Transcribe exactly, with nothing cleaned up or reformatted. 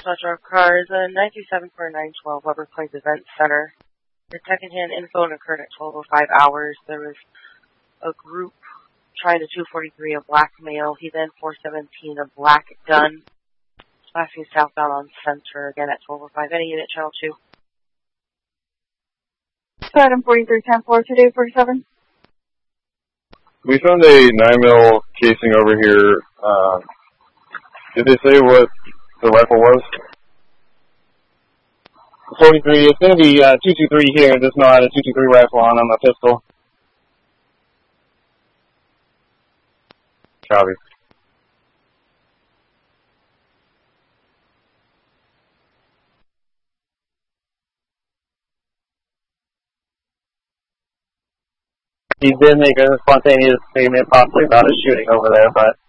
Metro cars, uh, nine two seven four nine twelve Weber Plains Event Center. The second-hand info occurred at twelve oh five hours. There was a group trying to two forty-three a black male. He then four seventeen a black gun. Passing southbound on Center again at twelve oh five. Any unit, channel two. Item forty-three ten four two eight four seven. We found a nine mil casing over here. Uh, did they say what the rifle was? forty-three, it's going to be uh, two two three here. Just know I had a two two three rifle on on my pistol. Copy. He did make a spontaneous statement possibly about a shooting over there, but